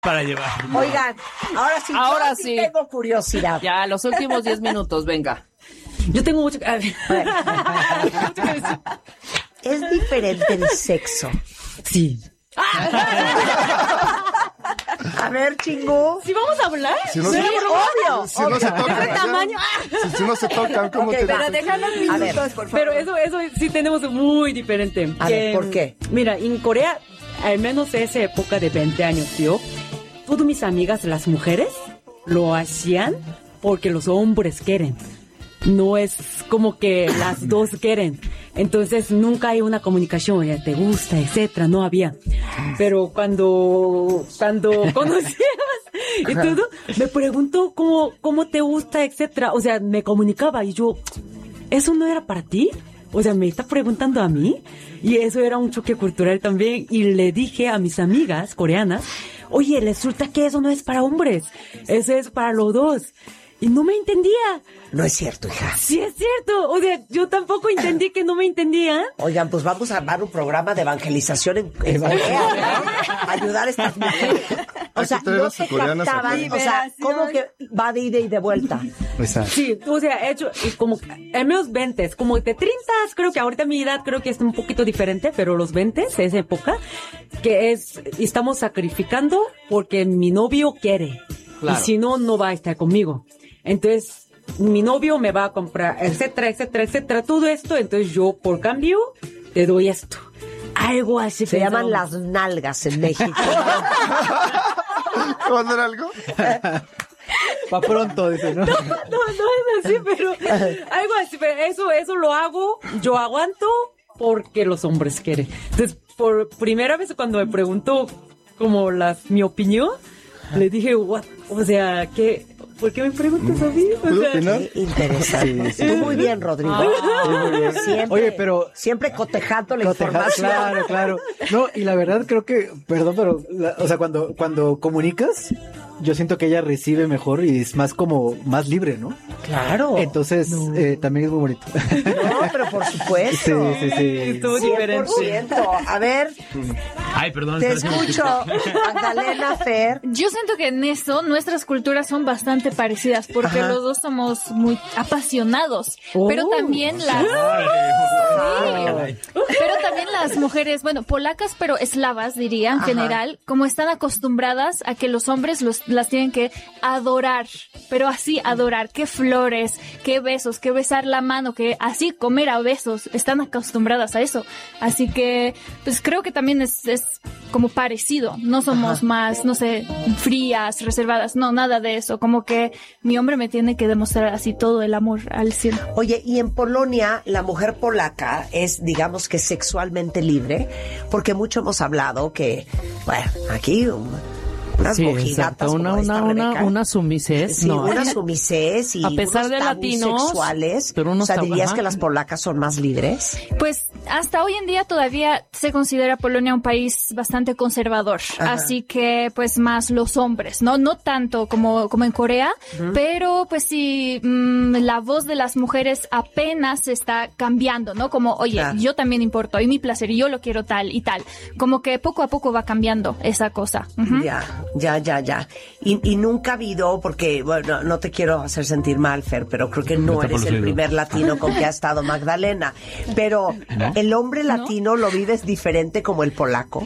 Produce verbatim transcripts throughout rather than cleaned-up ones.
para llevar. Oigan, ahora sí, ahora sí sí tengo curiosidad. Ya, los últimos diez minutos, venga. Yo tengo mucho que... ¿Es diferente el sexo? Sí. A ver, chingo. ¿Sí vamos a hablar? Si no, sí, se, obvio. Si, si no se tocan, ¿Qué tamaño? Si, si no se tocan, ¿cómo Okay, te pero déjanos minutos, por favor. Pero eso, eso sí tenemos muy diferente. A ver, ¿por qué? Mira, en Corea, al menos esa época de veinte años, tío, todas mis amigas, las mujeres, lo hacían porque los hombres quieren. No es como que las dos quieren. Entonces nunca hay una comunicación, ya te gusta, etcétera, no había. Pero cuando, cuando conocías y todo, me preguntó cómo, cómo te gusta, etcétera. O sea, me comunicaba y yo, ¿eso no era para ti? O sea, me está preguntando a mí. Y eso era un choque cultural también. Y le dije a mis amigas coreanas, oye, resulta que eso no es para hombres, eso es para los dos. Y no me entendía. No es cierto, hija. Sí es cierto. O sea, yo tampoco entendí que no me entendía. Oigan, pues vamos a armar un programa de evangelización en, en Corea, ¿no? Ayudar a estas mujeres. O sea, no te captaban. O sea, ¿cómo que va de ida y de vuelta? Exacto. Sí, o sea, he hecho y como en menos veinte, como de treinta, creo que ahorita mi edad creo que es un poquito diferente, pero los veinte, esa época, que es, estamos sacrificando porque mi novio quiere. Claro. Y si no, no va a estar conmigo. Entonces, mi novio me va a comprar, etcétera, etcétera, etcétera, todo esto. Entonces, yo, por cambio, te doy esto. Algo así. Se pensamos. llaman las nalgas en México. ¿Va a hacer algo? Pa' pronto, dice, ¿no? No, no, no es así, pero algo así. Pero eso, eso lo hago, yo aguanto porque los hombres quieren. Entonces, por primera vez cuando me preguntó como las, mi opinión, le dije, what? O sea, ¿qué? ¿Por qué me preguntas a mí? O sea, ¿no? Qué interesante. Sí, sí. Tú muy bien, Rodrigo. Ah, muy bien. Siempre, Oye, pero- siempre cotejando la Coteja- información. Claro, claro. No, y la verdad creo que, perdón, pero, la- o sea, cuando, cuando comunicas, yo siento que ella recibe mejor y es más como, más libre, ¿no? Claro. Entonces, eh, también es muy bonito. No, pero por supuesto. Sí, sí, sí. estuvo cien por diferente. ciento. A ver, Ay, perdón. te espera, que me escucho, Magdalena, Fer. Yo siento que en eso nuestras culturas son bastante parecidas porque Ajá. los dos somos muy apasionados, Oh. pero también las Ay, pero también las mujeres, bueno, polacas pero eslavas diría en Ajá. general, como están acostumbradas a que los hombres los las tienen que adorar, pero así adorar, qué flores, qué besos, qué besar la mano, que así comer a besos, están acostumbradas a eso. Así que pues creo que también es, es como parecido, no somos Ajá. más, no sé, frías, reservadas, no, nada de eso, como que mi hombre me tiene que demostrar así todo el amor al cien. Oye, y en Polonia, la mujer polaca es, digamos que sexualmente libre, porque mucho hemos hablado que, bueno, aquí um, unas Sí, mojigatas exacto. Una, como una, esta, una, Rebeca. una sumisés. Sí, no. unas sumisés y A pesar unos de tabús latinos, sexuales. pero unos o sea, tabú- ¿dirías ajá. que las polacas son más libres? Pues hasta hoy en día todavía se considera Polonia un país bastante conservador, Ajá. así que pues más los hombres, no no tanto como como en Corea, uh-huh. pero pues sí mmm, la voz de las mujeres apenas se está cambiando, ¿no? Como, oye, Claro. yo también importo, y mi placer, y yo lo quiero tal y tal, como que poco a poco va cambiando esa cosa. Uh-huh. Ya, ya, ya, ya. Y, y nunca ha habido, porque, bueno, no te quiero hacer sentir mal, Fer, pero creo que no Me tapo eres los el oídos. primer latino con que ha estado Magdalena. Pero, ¿No? ¿el hombre latino lo vives diferente como el polaco?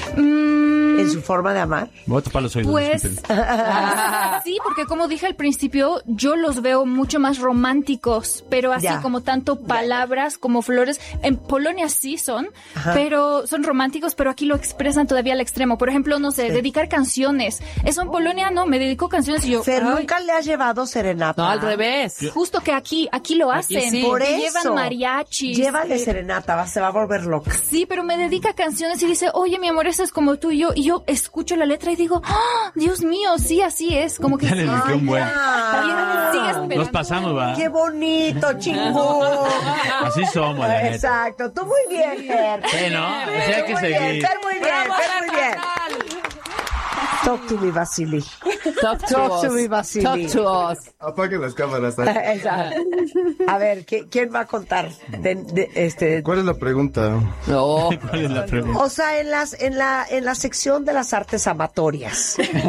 Mm, ¿En su forma de amar? Me voy a tapar los oídos. Pues disculpen. sí, porque como dije al principio, yo los veo mucho más románticos, pero así Ya. como tanto palabras como flores. En Polonia sí son, Ajá. pero son románticos, pero aquí lo expresan todavía al extremo. Por ejemplo, no sé, Sí. dedicar canciones. Eso en Polonia no, me dedicó canciones y yo... Fer, ay, ¿nunca le has llevado serenata? No, al revés. justo que aquí, aquí lo Aquí hacen. sí. Por que eso. llevan mariachis. Llévale eh, serenata, va, se va a volver loca. Sí, pero me dedica canciones y dice, oye, mi amor, eso es como tú y yo. Y yo escucho la letra y digo, ¡ah, Dios mío, sí, así es! Como que... Ya le dediqué un buen. Ah, Sigue esperando. Nos pasamos, va. ¡Qué bonito, chingón! Así somos, la neta. Exacto, tú muy bien, Fer. Sí, ¿no? Así hay que muy bien, seguir. Fer muy bien, Fer muy bien. Talk to me, Vasily. Talk to Talk us. to me, Vasily. Talk to us. Apaguen las cámaras. ¿eh? Exacto. A ver, ¿qui- ¿quién va a contar? De, de- este, ¿Cuál es la pregunta? No. ¿Cuál es la pregunta? o sea, en las, en la, en la sección de las artes amatorias.